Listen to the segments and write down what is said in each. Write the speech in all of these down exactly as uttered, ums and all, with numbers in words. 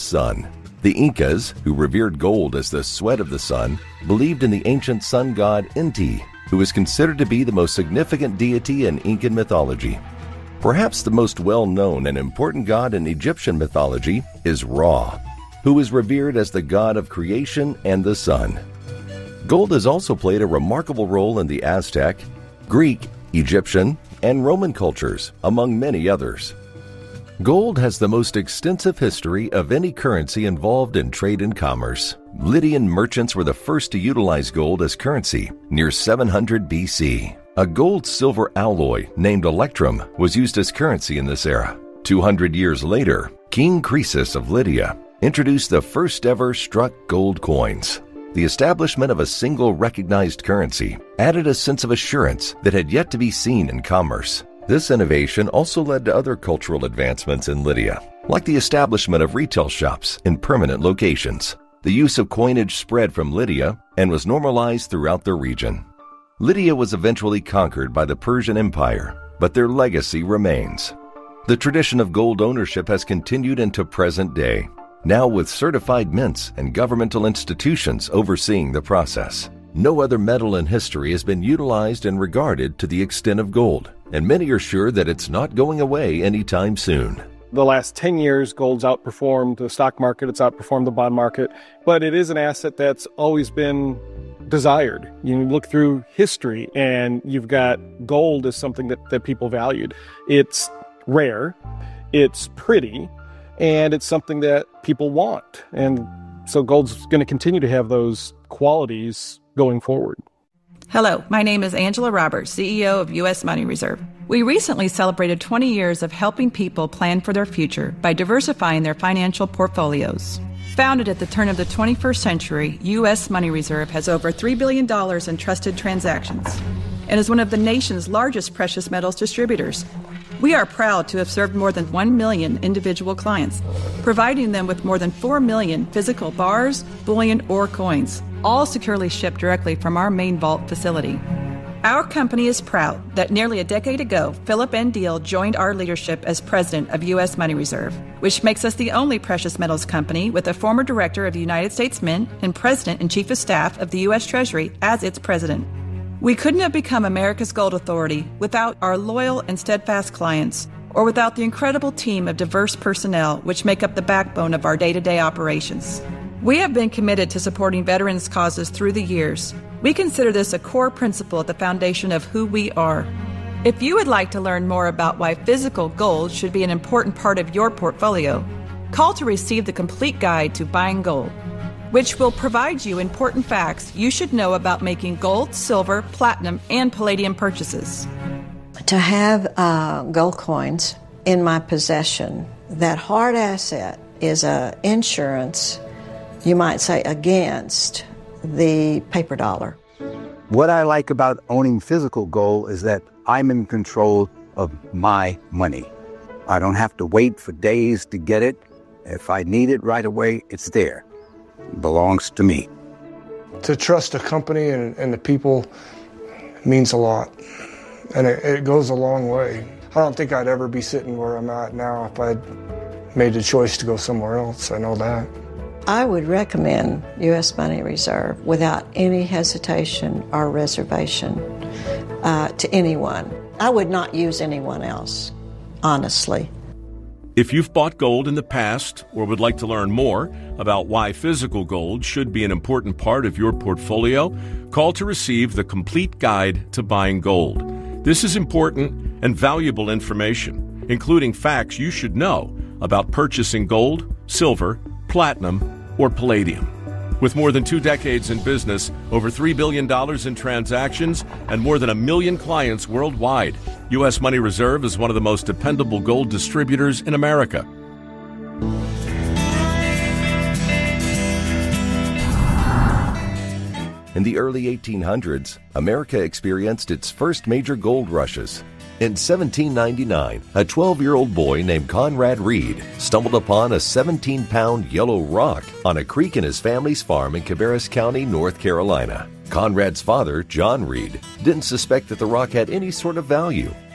sun. The Incas, who revered gold as the sweat of the sun, believed in the ancient sun god Inti, who is considered to be the most significant deity in Incan mythology. Perhaps the most well-known and important god in Egyptian mythology is Ra, who is revered as the god of creation and the sun. Gold has also played a remarkable role in the Aztec, Greek, Egyptian, and Roman cultures, among many others. Gold has the most extensive history of any currency involved in trade and commerce. Lydian merchants were the first to utilize gold as currency near seven hundred B C. A gold-silver alloy named electrum was used as currency in this era. two hundred years later, King Croesus of Lydia introduced the first-ever struck gold coins. The establishment of a single recognized currency added a sense of assurance that had yet to be seen in commerce. This innovation also led to other cultural advancements in Lydia, like the establishment of retail shops in permanent locations. The use of coinage spread from Lydia and was normalized throughout the region. Lydia was eventually conquered by the Persian Empire, but their legacy remains. The tradition of gold ownership has continued into present day, now with certified mints and governmental institutions overseeing the process. No other metal in history has been utilized and regarded to the extent of gold, and many are sure that it's not going away anytime soon. The last ten years, gold's outperformed the stock market, it's outperformed the bond market, but it is an asset that's always been desired. You look through history and you've got gold as something that, that people valued. It's rare, it's pretty, and it's something that people want. And so gold's going to continue to have those qualities going forward. Hello, my name is Angela Roberts, C E O of U S Money Reserve. We recently celebrated twenty years of helping people plan for their future by diversifying their financial portfolios. Founded at the turn of the twenty-first century, U S Money Reserve has over three billion dollars in trusted transactions and is one of the nation's largest precious metals distributors. We are proud to have served more than one million individual clients, providing them with more than four million physical bars, bullion, or coins, all securely shipped directly from our main vault facility. Our company is proud that nearly a decade ago, Philip N. Deal joined our leadership as president of U S Money Reserve, which makes us the only precious metals company with a former director of the United States Mint and president and chief of staff of the U S Treasury as its president. We couldn't have become America's gold authority without our loyal and steadfast clients, or without the incredible team of diverse personnel which make up the backbone of our day-to-day operations. We have been committed to supporting veterans' causes through the years. We consider this a core principle at the foundation of who we are. If you would like to learn more about why physical gold should be an important part of your portfolio, call to receive the complete guide to buying gold, which will provide you important facts you should know about making gold, silver, platinum, and palladium purchases. To have uh, gold coins in my possession, that hard asset is a insurance, you might say, against the paper dollar. What I like about owning physical gold is that I'm in control of my money. I don't have to wait for days to get it. If I need it right away, it's there. It belongs to me. To trust a company and, and the people means a lot, and it, it goes a long way. I don't think I'd ever be sitting where I'm at now if I'd made the choice to go somewhere else. I know that. I would recommend U S Money Reserve without any hesitation or reservation uh, to anyone. I would not use anyone else, honestly. If you've bought gold in the past or would like to learn more about why physical gold should be an important part of your portfolio, call to receive the complete guide to buying gold. This is important and valuable information, including facts you should know about purchasing gold, silver, platinum, or palladium. With more than two decades in business, over three billion dollars in transactions, and more than a million clients worldwide, U S Money Reserve is one of the most dependable gold distributors in America. In the early eighteen hundreds, America experienced its first major gold rushes. In seventeen ninety-nine, a twelve-year-old boy named Conrad Reed stumbled upon a seventeen-pound yellow rock on a creek in his family's farm in Cabarrus County, North Carolina. Conrad's father, John Reed, didn't suspect that the rock had any sort of value.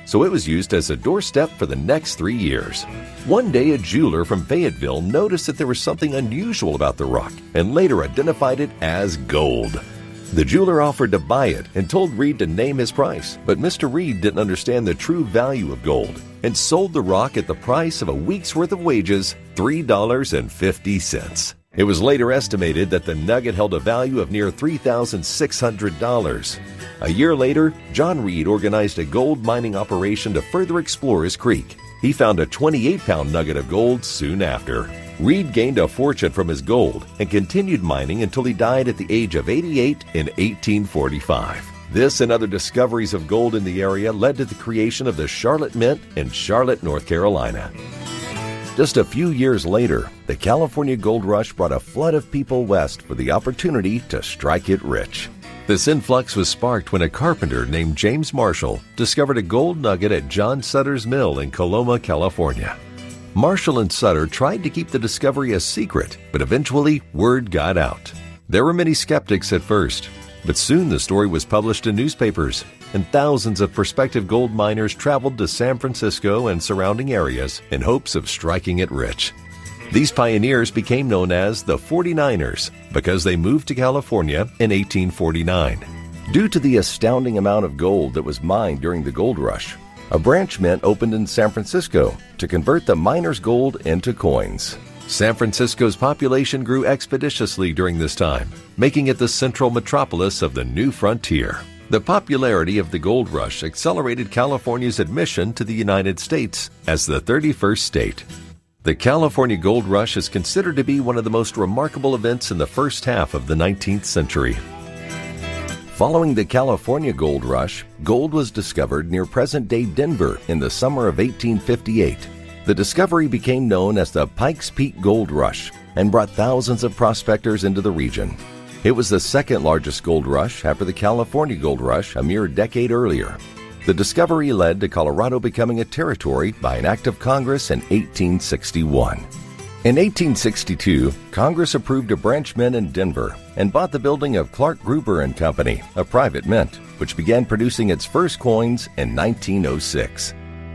so it was used as a doorstep for the next three years. One day, a jeweler from Fayetteville noticed that there was something unusual about the rock and later identified it as gold. The jeweler offered to buy it and told Reed to name his price, but Mister Reed didn't understand the true value of gold and sold the rock at the price of a week's worth of wages, three dollars and fifty cents. It was later estimated that the nugget held a value of near three thousand six hundred dollars. A year later, John Reed organized a gold mining operation to further explore his creek. He found a twenty-eight pound nugget of gold soon after. Reed gained a fortune from his gold and continued mining until he died at the age of eighty-eight in eighteen forty-five. This and other discoveries of gold in the area led to the creation of the Charlotte Mint in Charlotte, North Carolina. Just a few years later, the California Gold Rush brought a flood of people west for the opportunity to strike it rich. This influx was sparked when a carpenter named James Marshall discovered a gold nugget at John Sutter's mill in Coloma, California. Marshall and Sutter tried to keep the discovery a secret, but eventually word got out. There were many skeptics at first, but soon the story was published in newspapers, and thousands of prospective gold miners traveled to San Francisco and surrounding areas in hopes of striking it rich. These pioneers became known as the forty-niners because they moved to California in eighteen forty-nine. Due to the astounding amount of gold that was mined during the gold rush, a branch mint opened in San Francisco to convert the miners' gold into coins. San Francisco's population grew expeditiously during this time, making it the central metropolis of the new frontier. The popularity of the gold rush accelerated California's admission to the United States as the thirty-first state. The California Gold Rush is considered to be one of the most remarkable events in the first half of the nineteenth century. Following the California Gold Rush, gold was discovered near present-day Denver in the summer of eighteen fifty-eight. The discovery became known as the Pikes Peak Gold Rush and brought thousands of prospectors into the region. It was the second largest gold rush after the California Gold Rush a mere decade earlier. The discovery led to Colorado becoming a territory by an act of Congress in eighteen sixty-one. In eighteen sixty-two, Congress approved a branch mint in Denver and bought the building of Clark Gruber and Company, a private mint, which began producing its first coins in nineteen oh six.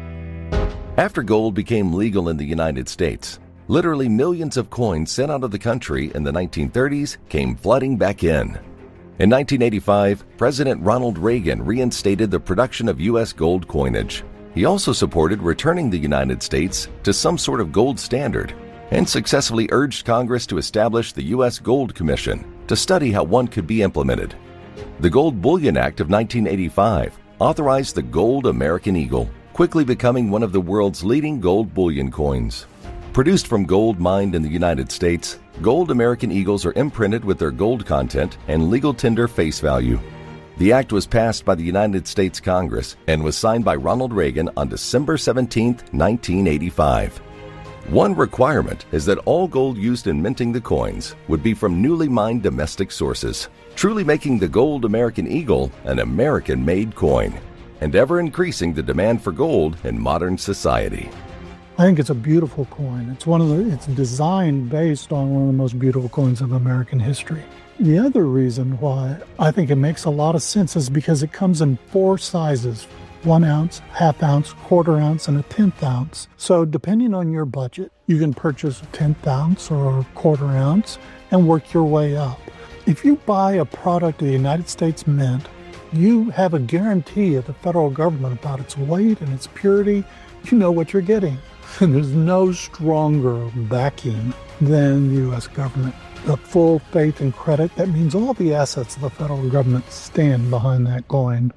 After gold became legal in the United States, literally millions of coins sent out of the country in the nineteen thirties came flooding back in. In nineteen eighty-five, President Ronald Reagan reinstated the production of U S gold coinage. He also supported returning the United States to some sort of gold standard and successfully urged Congress to establish the U S Gold Commission to study how one could be implemented. The Gold Bullion Act of nineteen eighty-five authorized the gold American Eagle, quickly becoming one of the world's leading gold bullion coins. Produced from gold mined in the United States, gold American Eagles are imprinted with their gold content and legal tender face value. The act was passed by the United States Congress and was signed by Ronald Reagan on December seventeenth, nineteen eighty-five. One requirement is that all gold used in minting the coins would be from newly mined domestic sources, truly making the gold American Eagle an American-made coin, and ever increasing the demand for gold in modern society. I think it's a beautiful coin. It's one of the, it's designed based on one of the most beautiful coins of American history. The other reason why I think it makes a lot of sense is because it comes in four sizes: one ounce, half ounce, quarter ounce, and a tenth ounce. So depending on your budget, you can purchase a tenth ounce or a quarter ounce and work your way up. If you buy a product of the United States Mint, you have a guarantee of the federal government about its weight and its purity. You know what you're getting. And there's no stronger backing than the U S government. The full faith and credit, that means all the assets of the federal government stand behind that coin.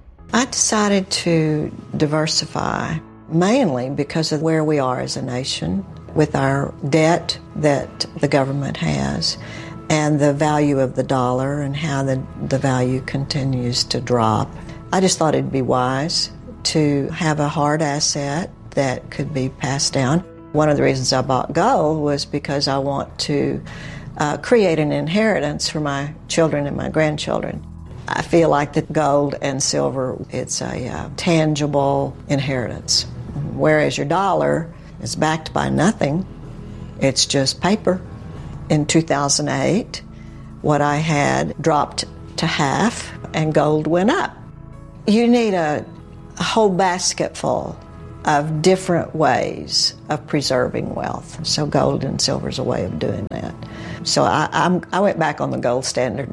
I decided to diversify mainly because of where we are as a nation, with our debt that the government has, and the value of the dollar and how the, the value continues to drop. I just thought it'd be wise to have a hard asset that could be passed down. One of the reasons I bought gold was because I want to uh, create an inheritance for my children and my grandchildren. I feel like that gold and silver, it's a uh, tangible inheritance. Whereas your dollar is backed by nothing. It's just paper. In two thousand eight, what I had dropped to half and gold went up. You need a, a whole basketful of different ways of preserving wealth. So gold and silver is a way of doing that. So I, I'm, I went back on the gold standard.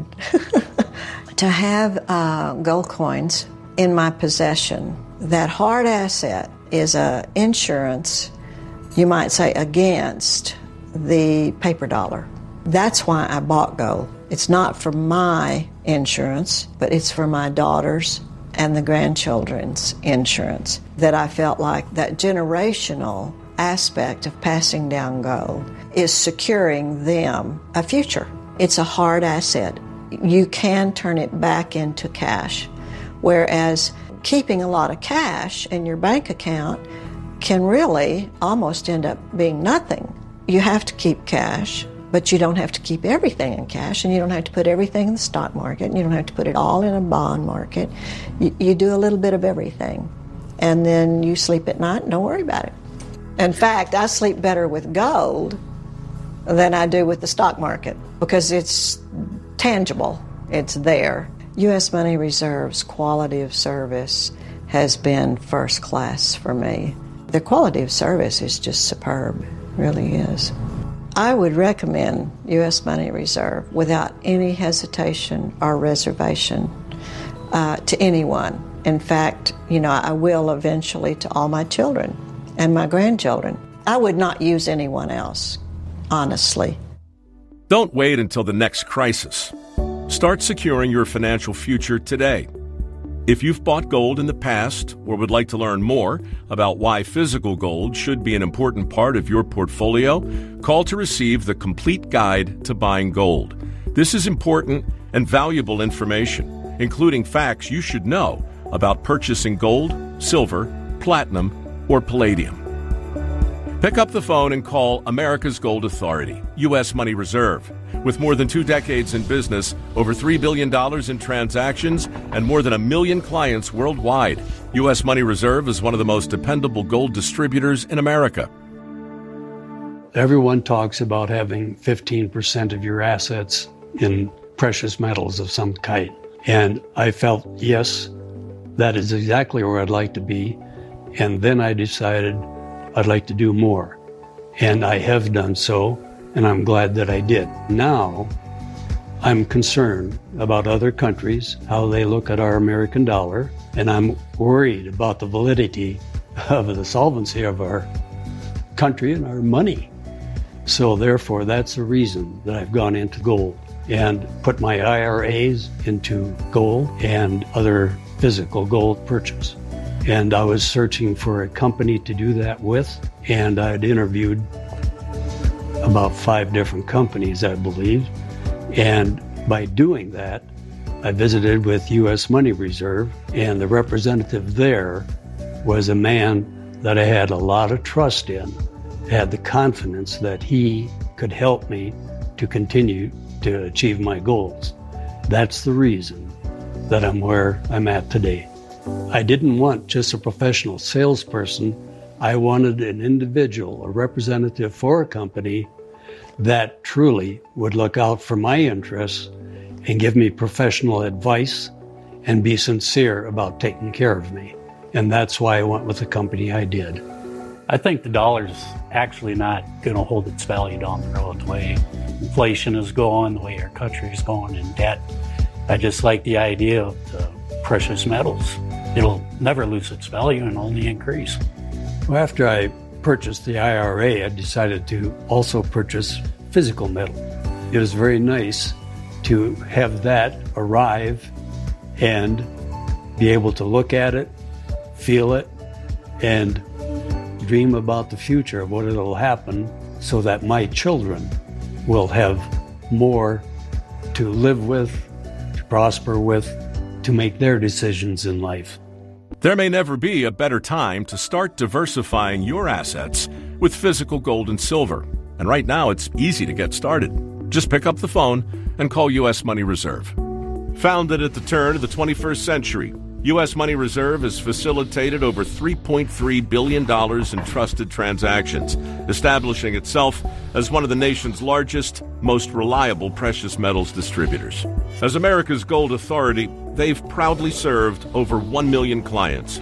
To have uh, gold coins in my possession, that hard asset is a insurance, you might say, against the paper dollar. That's why I bought gold. It's not for my insurance, but it's for my daughters and the grandchildren's insurance, that I felt like that generational aspect of passing down gold is securing them a future. It's a hard asset. You can turn it back into cash, whereas keeping a lot of cash in your bank account can really almost end up being nothing. You have to keep cash, but you don't have to keep everything in cash, and you don't have to put everything in the stock market, and you don't have to put it all in a bond market. You, you do a little bit of everything, and then you sleep at night and don't worry about it. In fact, I sleep better with gold than I do with the stock market because it's tangible. It's there. U S Money Reserve's quality of service has been first class for me. The quality of service is just superb, really is. I would recommend U S Money Reserve without any hesitation or reservation uh, to anyone. In fact, you know, I will eventually to all my children and my grandchildren. I would not use anyone else, honestly. Don't wait until the next crisis. Start securing your financial future today. If you've bought gold in the past or would like to learn more about why physical gold should be an important part of your portfolio, call to receive the complete guide to buying gold. This is important and valuable information, including facts you should know about purchasing gold, silver, platinum, or palladium. Pick up the phone and call America's Gold Authority, U S Money Reserve. With more than two decades in business, over three billion dollars in transactions, and more than a million clients worldwide, U S Money Reserve is one of the most dependable gold distributors in America. Everyone talks about having fifteen percent of your assets in precious metals of some kind. And I felt, yes, that is exactly where I'd like to be. And then I decided I'd like to do more. And I have done so, and I'm glad that I did. Now, I'm concerned about other countries, how they look at our American dollar, and I'm worried about the validity of the solvency of our country and our money. So therefore, that's the reason that I've gone into gold and put my I R As into gold and other physical gold purchase. And I was searching for a company to do that with, and I'd interviewed about five different companies, I believe. And by doing that, I visited with U S Money Reserve, and the representative there was a man that I had a lot of trust in, had the confidence that he could help me to continue to achieve my goals. That's the reason that I'm where I'm at today. I didn't want just a professional salesperson. I wanted an individual, a representative for a company that truly would look out for my interests and give me professional advice and be sincere about taking care of me. And that's why I went with the company I did. I think the dollar's actually not going to hold its value down the road the way inflation is going, the way our country is going in debt. I just like the idea of the precious metals. It'll never lose its value and only increase. Well, after I purchased the I R A, I decided to also purchase physical metal. It was very nice to have that arrive and be able to look at it, feel it, and dream about the future of what it'll happen so that my children will have more to live with, to prosper with, to make their decisions in life. There may never be a better time to start diversifying your assets with physical gold and silver. And right now, it's easy to get started. Just pick up the phone and call U S Money Reserve. Founded at the turn of the twenty-first century, U S Money Reserve has facilitated over three point three billion dollars in trusted transactions, establishing itself as one of the nation's largest, most reliable precious metals distributors. As America's Gold Authority, they've proudly served over one million clients.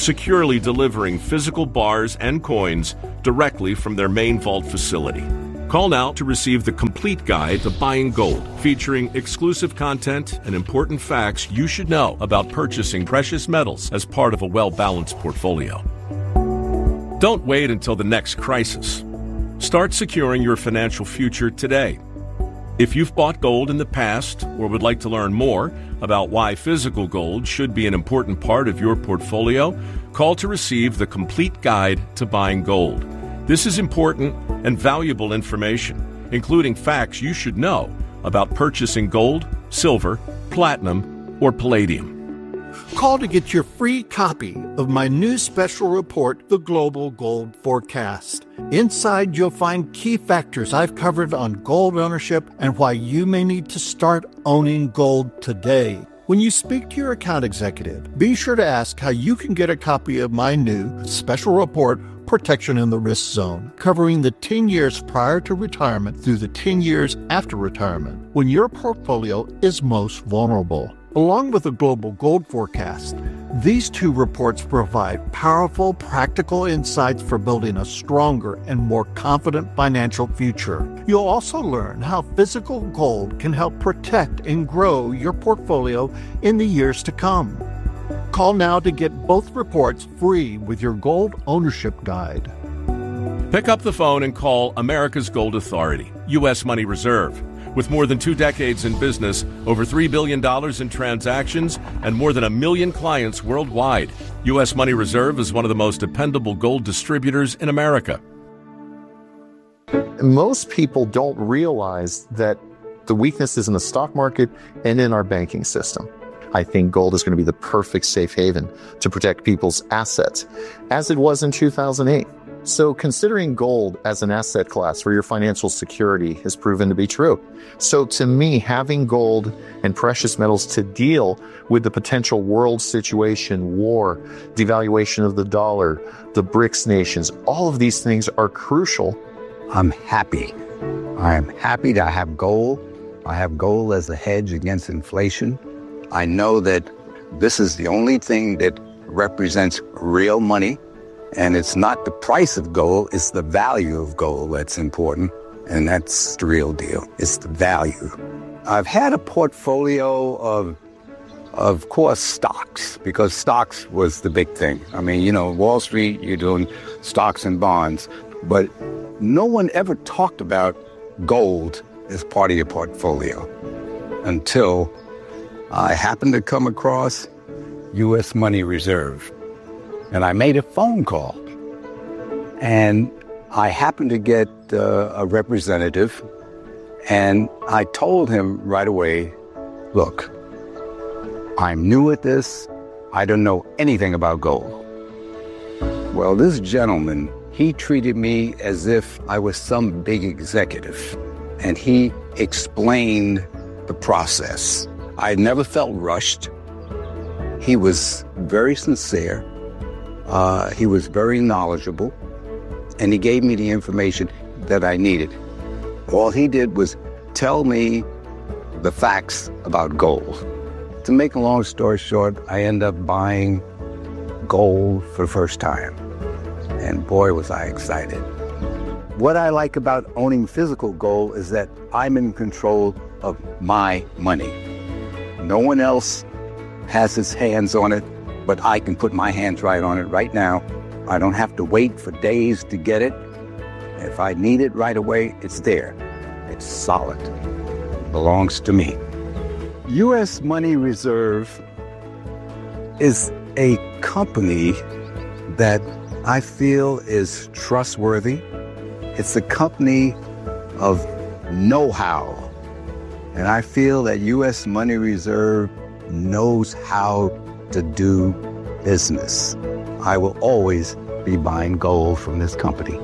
securely delivering physical bars and coins directly from their main vault facility. Call now to receive the complete guide to buying gold, featuring exclusive content and important facts you should know about purchasing precious metals as part of a well-balanced portfolio. Don't wait until the next crisis. Start securing your financial future today. If you've bought gold in the past or would like to learn more about why physical gold should be an important part of your portfolio, call to receive the complete guide to buying gold. This is important and valuable information, including facts you should know about purchasing gold, silver, platinum, or palladium. Call to get your free copy of my new special report, The Global Gold Forecast. Inside, you'll find key factors I've covered on gold ownership and why you may need to start owning gold today. When you speak to your account executive, be sure to ask how you can get a copy of my new special report, Protection in the Risk Zone, covering the ten years prior to retirement through the ten years after retirement, when your portfolio is most vulnerable. Along with the Global Gold Forecast, these two reports provide powerful, practical insights for building a stronger and more confident financial future. You'll also learn how physical gold can help protect and grow your portfolio in the years to come. Call now to get both reports free with your gold ownership guide. Pick up the phone and call America's Gold Authority, U S Money Reserve. With more than two decades in business, over three billion dollars in transactions, and more than a million clients worldwide, U S Money Reserve is one of the most dependable gold distributors in America. Most people don't realize that the weakness is in the stock market and in our banking system. I think gold is going to be the perfect safe haven to protect people's assets, as it was in two thousand eight. So considering gold as an asset class for your financial security has proven to be true. So to me, having gold and precious metals to deal with the potential world situation, war, devaluation of the dollar, the BRICS nations, all of these things are crucial. I'm happy. I am happy to have gold. I have gold as a hedge against inflation. I know that this is the only thing that represents real money. And it's not the price of gold, it's the value of gold that's important. And that's the real deal. It's the value. I've had a portfolio of, of course, stocks, because stocks was the big thing. I mean, you know, Wall Street, you're doing stocks and bonds. But no one ever talked about gold as part of your portfolio until I happened to come across U S Money Reserve. And I made a phone call, and I happened to get uh, a representative, and I told him right away, look, I'm new at this. I don't know anything about gold. Well, this gentleman, he treated me as if I was some big executive, and he explained the process. I never felt rushed. He was very sincere. Uh, he was very knowledgeable, and he gave me the information that I needed. All he did was tell me the facts about gold. To make a long story short, I ended up buying gold for the first time, and boy, was I excited. What I like about owning physical gold is that I'm in control of my money. No one else has his hands on it, but I can put my hands right on it right now. I don't have to wait for days to get it. If I need it right away, it's there. It's solid. It belongs to me. U S Money Reserve is a company that I feel is trustworthy. It's a company of know-how. And I feel that U S Money Reserve knows how to do business. I will always be buying gold from this company.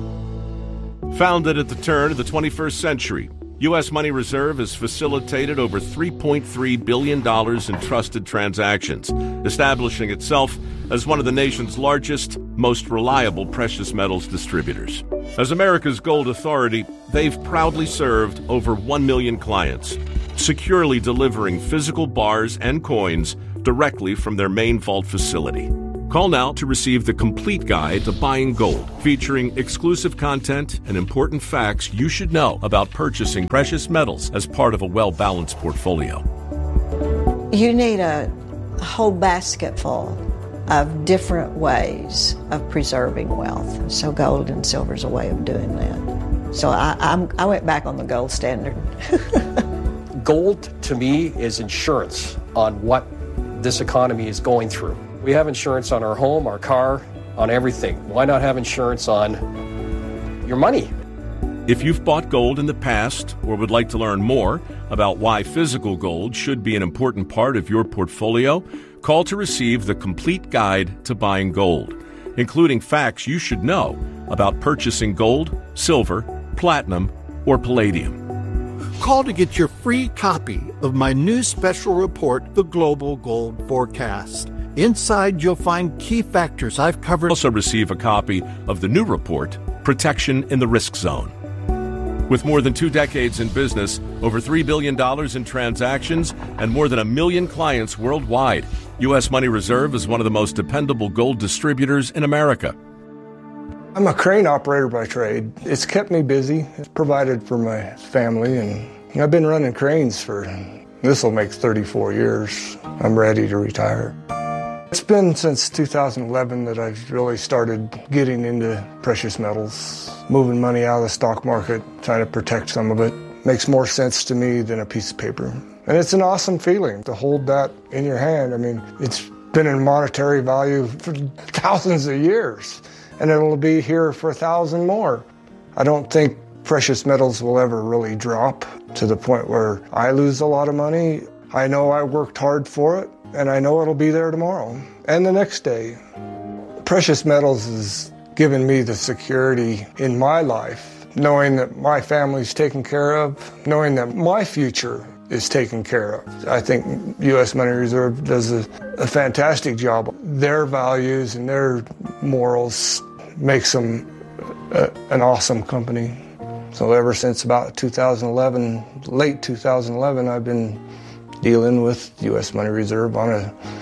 Founded at the turn of the twenty-first century, U S Money Reserve has facilitated over three point three billion dollars in trusted transactions, establishing itself as one of the nation's largest, most reliable precious metals distributors. As America's Gold Authority, they've proudly served over one million clients, securely delivering physical bars and coins directly from their main vault facility. Call now to receive the complete guide to buying gold, featuring exclusive content and important facts you should know about purchasing precious metals as part of a well-balanced portfolio. You need a whole basket full of different ways of preserving wealth. So gold and silver is a way of doing that. So I, I'm, I went back on the gold standard. Gold, to me, is insurance on what this economy is going through. We have insurance on our home, our car, on everything. Why not have insurance on your money? If you've bought gold in the past or would like to learn more about why physical gold should be an important part of your portfolio, call to receive the complete guide to buying gold, including facts you should know about purchasing gold, silver, platinum, or palladium. Call to get your free copy of my new special report, The Global Gold Forecast. Inside, you'll find key factors I've covered. Also receive a copy of the new report, Protection in the Risk Zone. With more than two decades in business, over three billion dollars in transactions, and more than a million clients worldwide, U S Money Reserve is one of the most dependable gold distributors in America. I'm a crane operator by trade. It's kept me busy. It's provided for my family, and I've been running cranes for, this will make thirty-four years. I'm ready to retire. It's been since two thousand eleven that I've really started getting into precious metals, moving money out of the stock market, trying to protect some of it. Makes more sense to me than a piece of paper. And it's an awesome feeling to hold that in your hand. I mean, it's been in monetary value for thousands of years, and it'll be here for a thousand more. I don't think precious metals will ever really drop to the point where I lose a lot of money. I know I worked hard for it, and I know it'll be there tomorrow and the next day. Precious metals has given me the security in my life, knowing that my family's taken care of, knowing that my future is taken care of. I think U S Money Reserve does a, a fantastic job. Their values and their morals makes them a, an awesome company. So ever since about two thousand eleven, late two thousand eleven, I've been dealing with U S Money Reserve on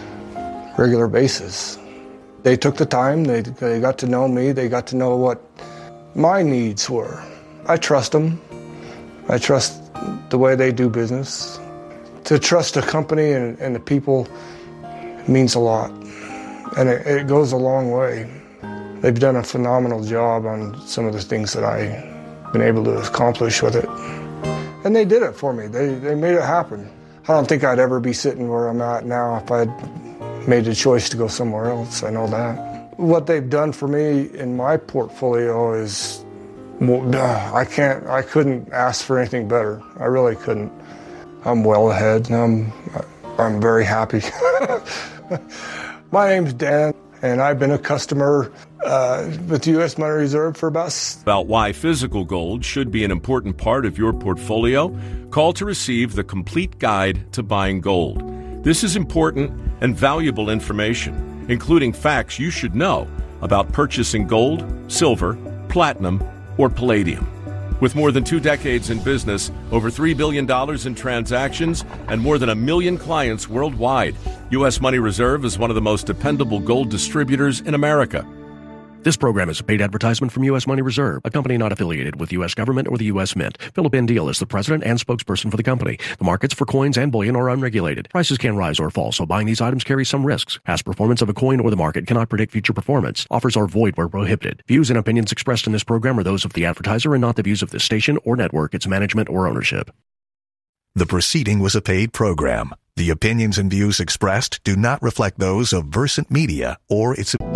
a regular basis. They took the time, they, they got to know me, they got to know what my needs were. I trust them. I trust the way they do business. To trust a company and, and the people means a lot, and it, it goes a long way. They've done a phenomenal job on some of the things that I've been able to accomplish with it. And they did it for me. They, they made it happen. I don't think I'd ever be sitting where I'm at now if I'd made the choice to go somewhere else. I know that. What they've done for me in my portfolio is, well, I can't, I couldn't ask for anything better. I really couldn't. I'm well ahead, and I'm, I'm very happy. My name's Dan, and I've been a customer uh, with U S Money Reserve for about... About why physical gold should be an important part of your portfolio, call to receive the complete guide to buying gold. This is important and valuable information, including facts you should know about purchasing gold, silver, platinum, or palladium. With more than two decades in business, over three billion dollars in transactions, and more than a million clients worldwide, U S Money Reserve is one of the most dependable gold distributors in America. This program is a paid advertisement from U S Money Reserve, a company not affiliated with U S government or the U S Mint. Philip Ndeel is the president and spokesperson for the company. The markets for coins and bullion are unregulated. Prices can rise or fall, so buying these items carries some risks. Past performance of a coin or the market cannot predict future performance. Offers are void where prohibited. Views and opinions expressed in this program are those of the advertiser and not the views of this station or network, its management, or ownership. The proceeding was a paid program. The opinions and views expressed do not reflect those of Versant Media or its...